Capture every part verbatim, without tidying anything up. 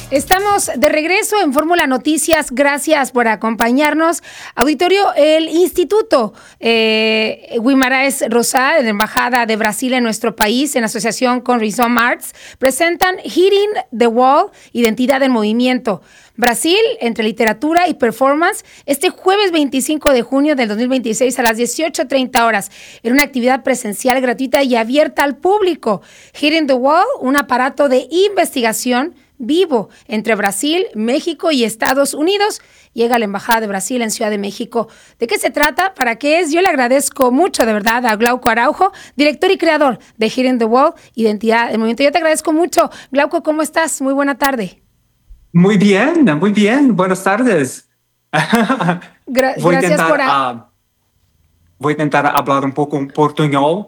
Estamos de regreso en Fórmula Noticias. Gracias por acompañarnos. Auditorio, el Instituto eh, Guimarães Rosa, de la Embajada de Brasil en nuestro país, en asociación con Rhizome Arts, presentan Hitting the Wall, Identidad en Movimiento. Brasil, entre literatura y performance, este jueves veinticinco de junio del dos mil veintiséis a las dieciocho treinta horas, en una actividad presencial gratuita y abierta al público. Hitting the Wall, un aparato de investigación vivo entre Brasil, México y Estados Unidos. Llega a la Embajada de Brasil en Ciudad de México. ¿De qué se trata? ¿Para qué es? Yo le agradezco mucho, de verdad, a Glauco Araujo, director y creador de Hitting the Wall, Identidad en Movimiento. Yo te agradezco mucho. Glauco, ¿cómo estás? Muy buena tarde. Muy bien, muy bien. Buenas tardes. Gra- voy gracias intentar, por... A- uh, voy a intentar hablar un poco en portuñol.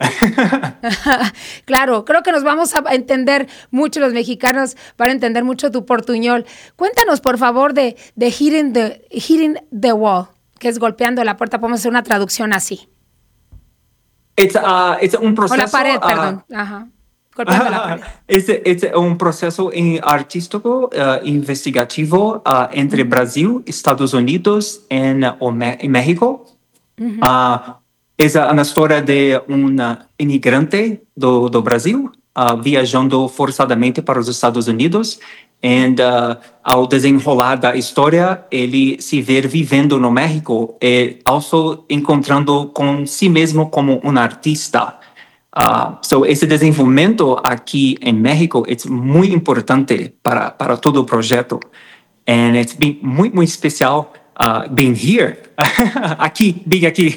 Claro, creo que nos vamos a entender mucho los mexicanos, van a entender mucho tu portuñol. Cuéntanos, por favor, de, de hitting, the, hitting the Wall, que es golpeando la puerta. Podemos hacer una traducción así. It's, uh, it's un proceso, O la pared, uh, perdón. Ajá. Golpeando la pared. Es, es un proceso artístico uh, investigativo uh, entre uh-huh. Brasil, Estados Unidos en, uh, en México. Uh-huh. Uh, es uma história de um imigrante do, do Brasil uh, viajando forçadamente para os Estados Unidos e uh, ao desenrolar da história ele se vê vivendo no México e also encontrando com si mesmo como um artista. Uh, so esse desenvolvimento aqui em México é muito importante para para todo o projeto and it's been muito muito especial uh, being here aqui being aqui.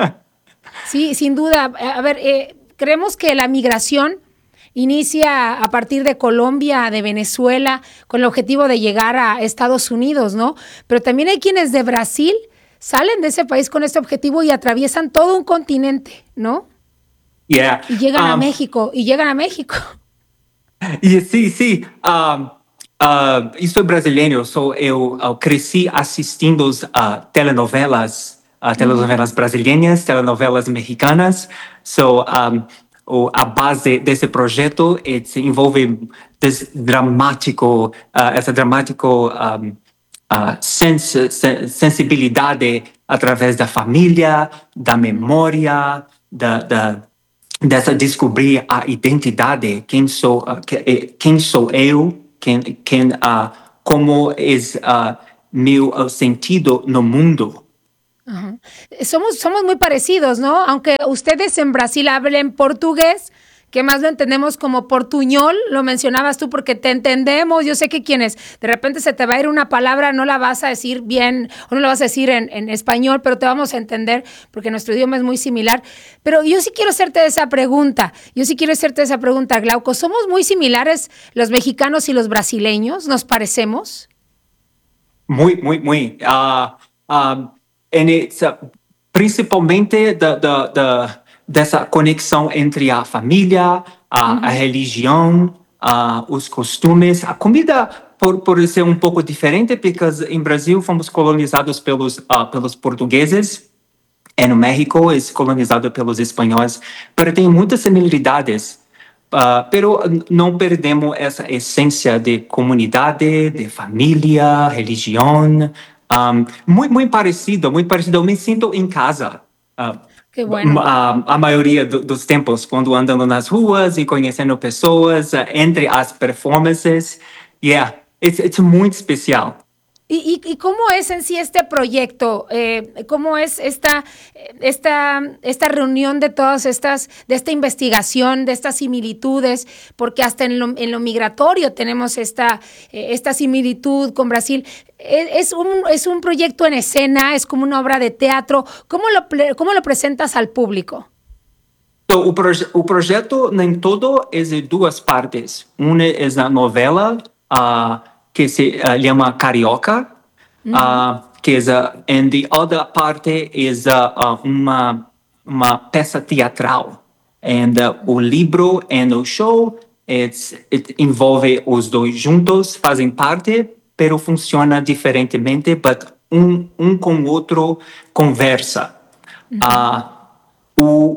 Sí, sin duda. A ver, eh, creemos que la migración inicia a partir de Colombia, de Venezuela, con el objetivo de llegar a Estados Unidos, ¿no? Pero también hay quienes de Brasil salen de ese país con este objetivo y atraviesan todo un continente, ¿no? Yeah. Y llegan um, a México, y llegan a México. E sim, sim. Um, uh, isso é brasileiro. So eu, eu cresci assistindo uh, telenovelas. Uh, telenovelas brasileiras, telenovelas mexicanas. So, um, o, a base desse projeto it envolve this dramático, uh, essa dramático um, uh, sens sen sensibilidade através da família, da memória, da, da, dessa descobrir a identidade, quem sou, uh, que, quem sou eu, quem, quem, uh, como é uh, meu uh, sentido no mundo. Ajá. Somos, somos muy parecidos, ¿no? Aunque ustedes en Brasil hablen portugués, que más lo entendemos como portuñol, lo mencionabas tú porque te entendemos. Yo sé que quienes de repente se te va a ir una palabra, no la vas a decir bien o no la vas a decir en, en español, pero te vamos a entender porque nuestro idioma es muy similar. Pero yo sí quiero hacerte esa pregunta, yo sí quiero hacerte esa pregunta, Glauco. ¿Somos muy similares los mexicanos y los brasileños? ¿Nos parecemos? Muy, muy, muy. Uh, um, and it's, uh, principalmente da, da, da, dessa conexão entre a família, a, uhum. a religião, uh, os costumes. A comida por, por ser um pouco diferente, porque em Brasil fomos colonizados pelos, uh, pelos portugueses, e no México é colonizado pelos espanhóis, mas tem muitas similaridades. Uh, pero não perdemos essa essência de comunidade, de família, religião. Um, muito, muito parecido, muito parecido. Eu me sinto em casa. Uh, que bueno. a, a maioria do, dos tempos, quando andando nas ruas e conhecendo pessoas, uh, entre as performances. Yeah, it's, it's muito especial. ¿Y, y, ¿Y cómo es en sí este proyecto? Eh, ¿Cómo es esta, esta, esta reunión de todas estas, de esta investigación, de estas similitudes? Porque hasta en lo, en lo migratorio tenemos esta, eh, esta similitud con Brasil. Es un, es un proyecto en escena, es como una obra de teatro. ¿Cómo lo, cómo lo presentas al público? So, o, proje o projeto, nem todo, é de duas partes. Uma é a novela, uh, que se uh, chama Carioca, mm-hmm. uh, que é uh, and the other parte é uh, uma uma peça teatral. And uh, o livro e o show it's, it envolve os dois juntos, fazem parte, pero funciona diferentemente, but um um com o outro conversa. Mm-hmm. uh, o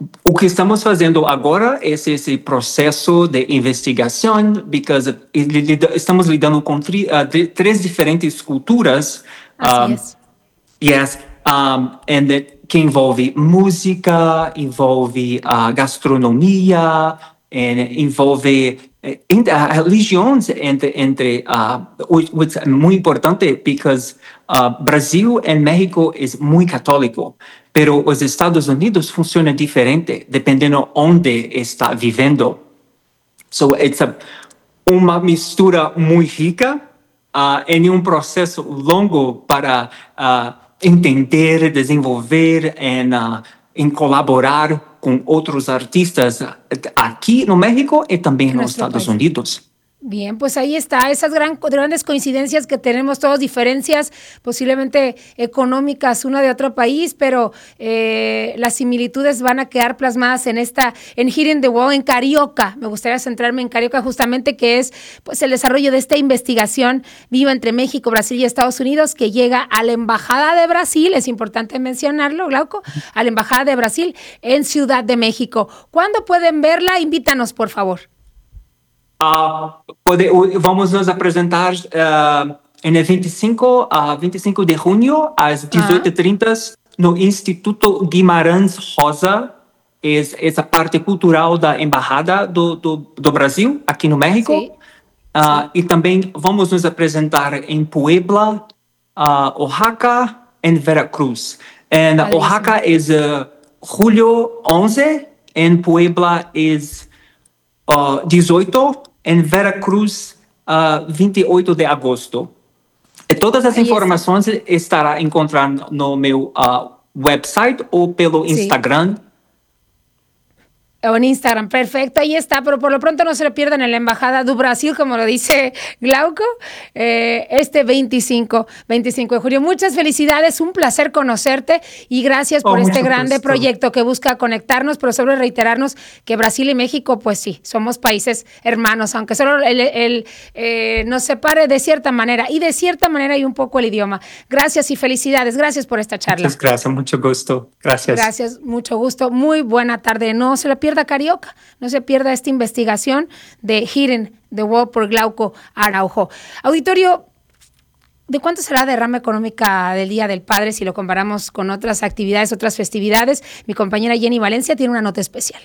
o que estamos fazendo agora é esse processo de investigação, because estamos lidando com tri, uh, três diferentes culturas. Así um, es. Yes, um, and that, que envolve música, envolve uh, gastronomia, and envolve uh, religiões entre, entre uh, which is muito importante, because uh, Brasil e México é muito católico, pero os Estados Unidos funciona diferente, dependendo onde está vivendo. So it's a, uma mistura muito rica uh, em um processo longo para uh, entender, desenvolver e uh, em colaborar com outros artistas aqui no México e também En nos nuestro Estados país. Unidos. Bien, pues ahí está, esas gran, grandes coincidencias que tenemos todos, diferencias posiblemente económicas una de otro país, pero eh, las similitudes van a quedar plasmadas en esta, en Hitting the Wall, en Carioca. Me gustaría centrarme en Carioca justamente, que es pues el desarrollo de esta investigación viva entre México, Brasil y Estados Unidos, que llega a la Embajada de Brasil, es importante mencionarlo, Glauco, a la Embajada de Brasil en Ciudad de México. ¿Cuándo pueden verla? Invítanos, por favor. Uh, pode, vamos nos apresentar uh, em vinte e cinco, uh, vinte e cinco de junho, às dezoito e trinta, no Instituto Guimarães Rosa, é essa parte cultural da Embaixada do, do, do Brasil, aqui no México. Sí. Uh, e também vamos nos apresentar em Puebla, uh, Oaxaca e Veracruz. Em Oaxaca é uh, julho onze, em Puebla é uh, dezoito, em Veracruz, uh, vinte e oito de agosto. E todas as Aí informações estará encontrando no meu uh, website ou pelo Sí. Instagram. O en Instagram, perfecto, ahí está, pero por lo pronto no se lo pierdan en la Embajada do Brasil, como lo dice Glauco, eh, este veinticinco, veinticinco de julio. Muchas felicidades, un placer conocerte y gracias por Oh, este mucho grande gusto. proyecto que busca conectarnos, pero sobre reiterarnos que Brasil y México, pues sí, somos países hermanos, aunque solo el, el, eh, nos separe de cierta manera, y de cierta manera hay un poco el idioma. Gracias y felicidades, gracias por esta charla. Muchas gracias, mucho gusto. Gracias. Gracias, mucho gusto. Muy buena tarde. No se le pierda Carioca, no se pierda esta investigación de Hitting the Wall por Glauco Araujo. Auditorio, ¿de cuánto será la derrama económica del Día del Padre si lo comparamos con otras actividades, otras festividades? Mi compañera Jenny Valencia tiene una nota especial.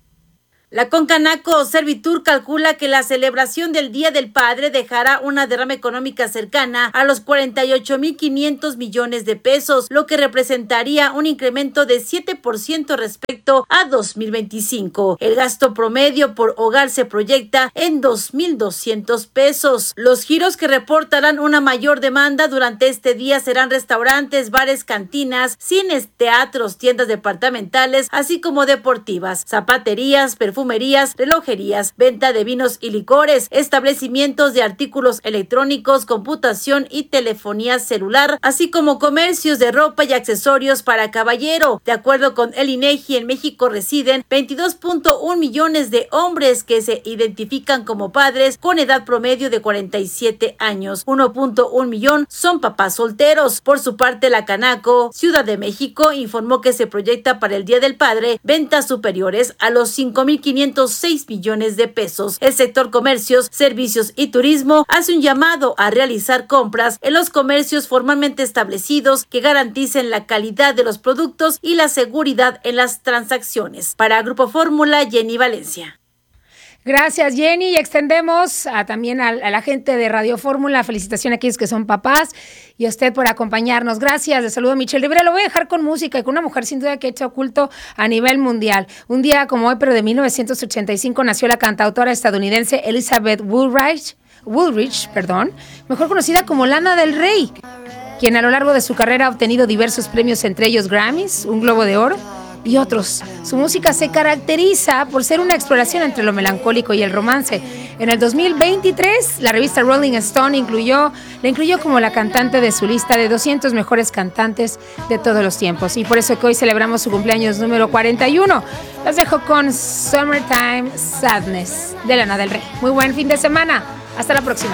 La Concanaco Servitur calcula que la celebración del Día del Padre dejará una derrama económica cercana a los cuarenta y ocho mil quinientos millones de pesos, lo que representaría un incremento de siete por ciento respecto a dos mil veinticinco. El gasto promedio por hogar se proyecta en dos mil doscientos pesos. Los giros que reportarán una mayor demanda durante este día serán restaurantes, bares, cantinas, cines, teatros, tiendas departamentales, así como deportivas, zapaterías, perfumerías, perfumerías, relojerías, venta de vinos y licores, establecimientos de artículos electrónicos, computación y telefonía celular, así como comercios de ropa y accesorios para caballero. De acuerdo con el INEGI, en México residen veintidós punto uno millones de hombres que se identifican como padres con edad promedio de cuarenta y siete años. uno punto uno millón son papás solteros. Por su parte, la Canaco Ciudad de México informó que se proyecta para el Día del Padre ventas superiores a los cinco mil quinientos seis millones de pesos. El sector comercios, servicios y turismo hace un llamado a realizar compras en los comercios formalmente establecidos que garanticen la calidad de los productos y la seguridad en las transacciones. Para Grupo Fórmula, Jenny Valencia. Gracias, Jenny, y extendemos a, también a, a la gente de Radio Fórmula, felicitación a aquellos que son papás y a usted por acompañarnos. Gracias, les saludo a Michelle Rivera. Lo voy a dejar con música y con una mujer sin duda que ha hecho culto a nivel mundial. Un día como hoy, pero de mil novecientos ochenta y cinco, nació la cantautora estadounidense Elizabeth Woolrich, Woolrich, perdón, mejor conocida como Lana del Rey, quien a lo largo de su carrera ha obtenido diversos premios, entre ellos Grammys, un Globo de Oro y otros. Su música se caracteriza por ser una exploración entre lo melancólico y el romance. En el dos mil veintitrés, la revista Rolling Stone incluyó, la incluyó como la cantante de su lista de doscientos mejores cantantes de todos los tiempos. Y por eso que hoy celebramos su cumpleaños número cuarenta y uno. Los dejo con Summertime Sadness de Lana del Rey. Muy buen fin de semana. Hasta la próxima.